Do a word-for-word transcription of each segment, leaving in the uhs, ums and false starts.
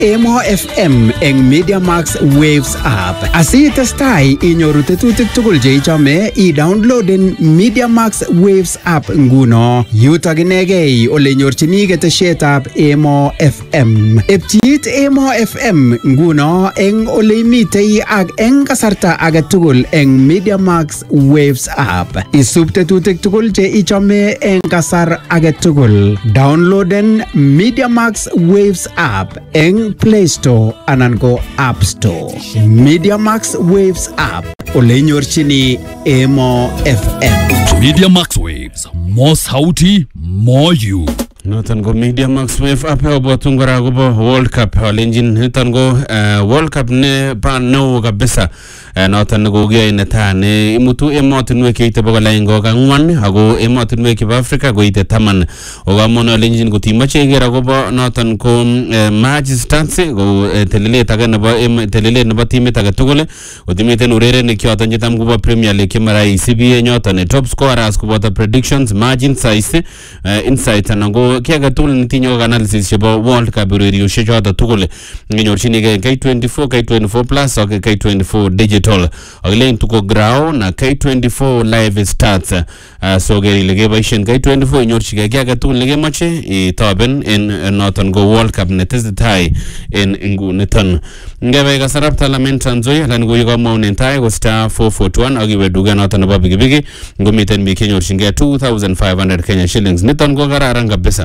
Emo F M eng MediaMax Waves app. Asitestai inyoru tetutik tugul che ichome, i-downloaden MediaMax Waves app nguno. Yutok inegei ole nyorchini ketesietab Emo F M. Epchiit Emo F M nguno eng ole imitei ak eng kasarta age tugul eng MediaMax Waves app. Isub tetutik tugul che ichome eng kasar age tugul. Downloaden MediaMax Waves app eng Play Store anan ko App Store. MediaMax Waves app ole nyorchini Emo F M. MediaMax Waves, more sauti, more you. Noton go MediaMax Wave app obo tungora go World Cup engine niton go World Cup ne pa no kabisa noton go gye netane imutu emotinwek ite bogolengo kangwan ago emotinwek kiba Africa go ite taman oga mono engine go timache gera go noton ko match stance go telelet aga nebo telelet nebo timit aga tugul otimiten urere ne kyoto nyitam go Premier League mara C B A nyoton top scorers go predictions margin size insight and kiaga tool nitinyo analysis chebo World Cup radio shechoto tugul nginyorchinige K twenty-four K twenty-four plus or K twenty-four digital aglen tuko grau na K twenty-four live starts uh, so geri lege baishen K twenty-four nyorchige kiaga tool lege mache i toben in noton go World Cup netesetai in ingu neton ngebe kasarap parlament anzoy lan go yigo maunen tai go star four forty-one agiwe duga noton ba bigibigi ngomiten bi kenyorchinge two thousand five hundred Kenya shillings neton go kararan kabisa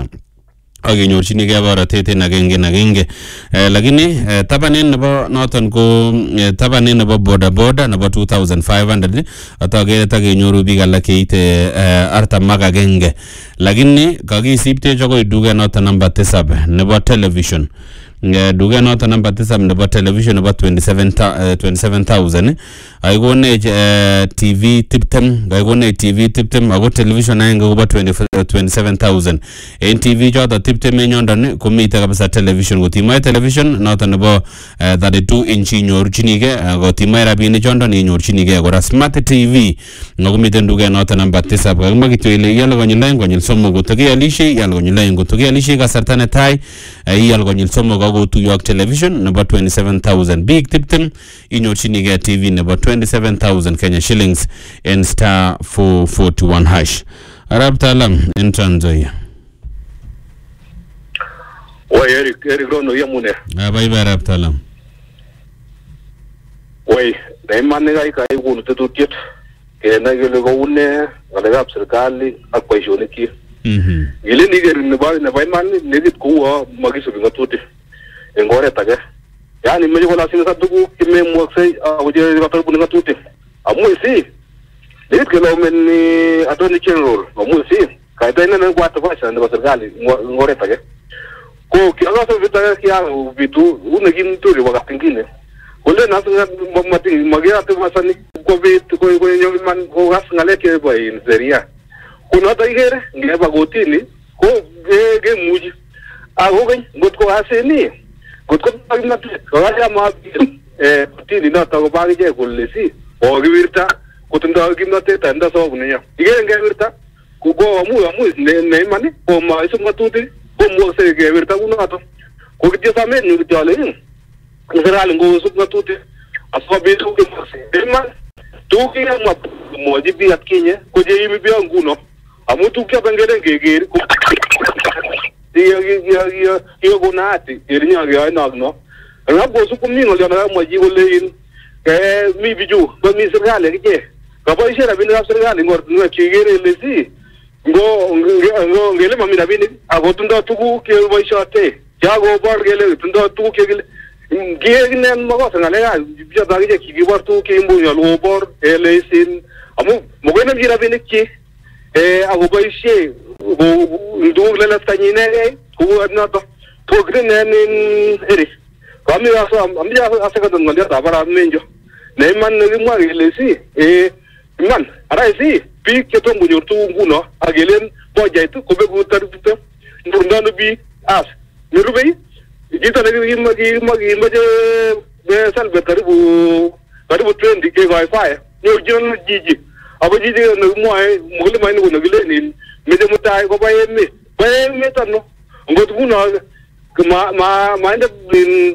age nyorchini ge baratete nagenge nagenge eh, lakini eh, tabanen nebo noton ko eh, tabanen nebo boda boda nebo two thousand five hundred atage tage nyoru biga lakite eh, arta magagenge lakini kagisipte jogo iduga noton number tisab nebo television duga nota number tisab nebo television about twenty-seven thousand aigone T V tiptem aigone T V tiptem ago television ayenga about twenty-seven thousand en T V jota tiptem enyondon komite kabisa television gotima television nota nebo thirty-two inch nyorchinige ago tima rabini jondon nyorchinige agora smart T V ngomite duga nota number tisab magito ile yalo gonyila ngonyil somo gotoge alishi yalo gonyila ngotoge alishi kasartane tai yalo gonyil somo go to York television number twenty-seven thousand big tiptem inyorchinige T V number twenty-seven thousand Kenya shillings in star four forty-one hash Arab talam in Tanzania Wai Eric Eric Rono yamune abai Arab talam Wai dai manne ga kai gunu tetutiet ke na gele go une wala ga serikali akwai shoniki mhm gile ni gere ne ba ne bai man ne dit ko magisu binga tuti engore tage yani meje kola singa dugu kimme moksai awje gator bunga tuti amu isi dit ke lo men ni atoni general amu isi kai dai ne kwata kwa sana ba serikali ngore tage ko kiaga so vita kia vitu unegin turi wa tingine kule na singa mati magia te masani ko vit ko ko nyomi man ko gas ngale ke ba in seria kuno ta igere ngeba gotini ko ge ge muji ago gen got ko aseni got ko pagna ko ya ma eh tini na ta ko bagi je kullesi o givirta ko tunda gimna te tanda so gunya igere ngevirta ko go amu amu ne ne mani ko ma isu matuti ko mo se gevirta kuno ato ko gidya samen ni gidya le ngeral ngo su matuti aswa be su ke ma tu ki ma mo ji bi atkinye ko je yimi bi nguno amutu kia bangere ngegeri ko dia dia dia dia gonati irinya ga nagno rabo su kumni ngol na mo ji golein ke mi biju ko mi sergale ke ka ba isera bin rab sergale ngor no kigere lesi ngo ngo ngele mami rabini agotunda tugu ke ba isate jago bar gele tunda tugu ke gele ngene mo ko ngale ga bia ba ge ki bar tugu ke mbo yo lo bor elesin amu mo gena mi rabini ki eh ago baishe go ndugle la tanyine ko adna to to grene nin eri kami aso ambi asa ka donga ya bara menjo ne man ne mo agele eh man ara si pi ke to munyor tu nguno agelen bo jaitu ko be go tarbuta ndano bi as ne rubei jita ne gi magi magi maje be salbe karibu karibu twenty ke wifi ne jon jiji abo jiji no mo ay mo le may no gile ni me de mutai ko baye me baye me tan no ngot guno ma ma maende